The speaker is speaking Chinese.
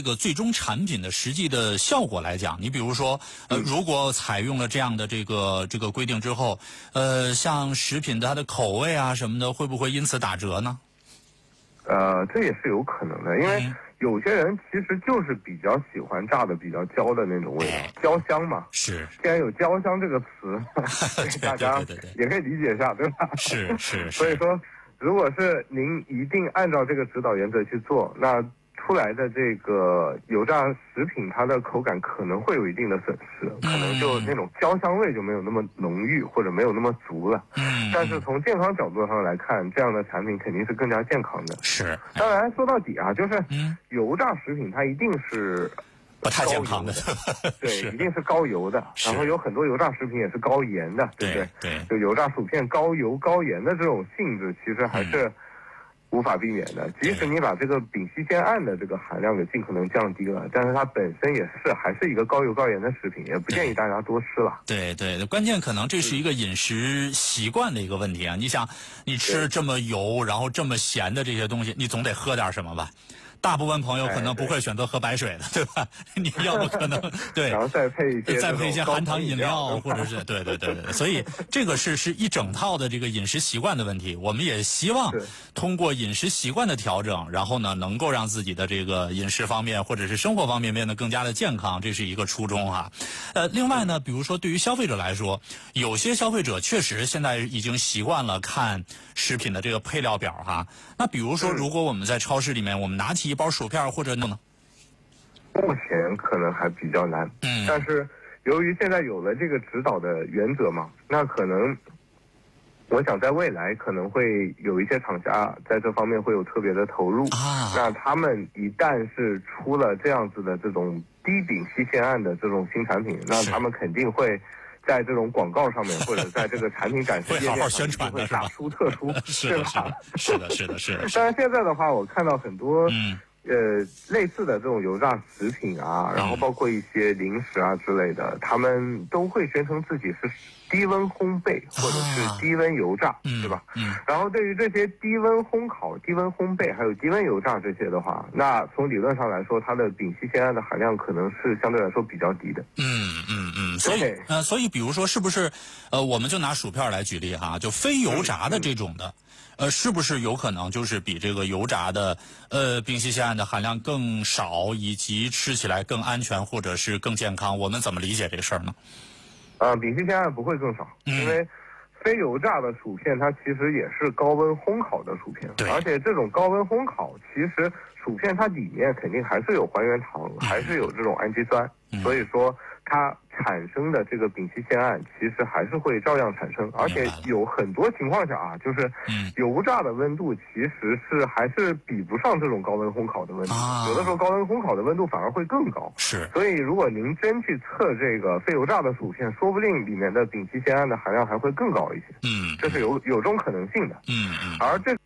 个最终产品的实际的效果来讲，你比如说，如果采用了这样的这个规定之后，像食品的它的口味啊什么的，会不会因此打折呢？ 这也是有可能的，因为有些人其实就是比较喜欢炸的比较焦的那种味道，焦香嘛。 是。 既然有焦香这个词，大家也可以理解一下，对吧？ 是。 所以说，如果是您一定按照这个指导原则去做，那出来的这个油炸食品，它的口感可能会有一定的损失，可能就那种焦香味就没有那么浓郁，或者没有那么足了。但是从健康角度上来看，这样的产品肯定是更加健康的。 是。 当然说到底啊，就是油炸食品它一定是不太健康的， 对，一定是高油的。然后有很多油炸食品也是高盐的，对不对？ 对。 就油炸薯片高油高盐的这种性质，其实还是无法避免的。即使你把这个丙烯酰胺的这个含量给尽可能降低了，但是它本身还是一个高油高盐的食品，也不建议大家多吃了。 对，关键可能这是一个饮食习惯的一个问题啊。你想，你吃这么油，然后这么咸的这些东西，你总得喝点什么吧？大部分朋友可能不会选择喝白水的，对吧？你要不可能对， 然后再配一些含糖饮料，或者是对，所以这个是一整套的这个饮食习惯的问题。我们也希望通过饮食习惯的调整，然后呢，能够让自己的这个饮食方面或者是生活方面变得更加的健康，这是一个初衷哈。另外呢，比如说对于消费者来说，有些消费者确实现在已经习惯了看食品的这个配料表哈。那比如说，如果我们在超市里面，我们拿起一包薯片或者呢？ 目前可能还比较难，但是由于现在有了这个指导的原则嘛，那可能我想在未来可能会有一些厂家在这方面会有特别的投入那他们一旦是出了这样子的这种低丙烯酰胺的这种新产品，那他们肯定会在这种广告上面或者在这个产品展示页面会好好宣传的， 会大书特书， 是的。 但是现在的话，我看到很多类似的这种油炸食品啊，然后包括一些零食啊之类的，他们都会宣称自己是低温烘焙或者是低温油炸，对吧？然后对于这些低温烘烤、低温烘焙还有低温油炸这些的话，那从理论上来说，它的丙烯酰胺的含量可能是相对来说比较低的。 所以比如说是不是我们就拿薯片来举例哈，就非油炸的这种的。是不是有可能就是比这个油炸的丙烯酰胺的含量更少，以及吃起来更安全或者是更健康？我们怎么理解这个事儿呢？ 丙烯酰胺不会更少，因为非油炸的薯片它其实也是高温烘烤的薯片，而且这种高温烘烤其实薯片它里面肯定还是有还原糖，还是有这种氨基酸，所以说它产生的这个丙烯酰胺其实还是会照样产生，而且有很多情况下啊，就是油炸的温度其实还是比不上这种高温烘烤的温度，有的时候高温烘烤的温度反而会更高。所以如果您真去测这个非油炸的薯片，说不定里面的丙烯酰胺的含量还会更高一些。这是有这种可能性的。而这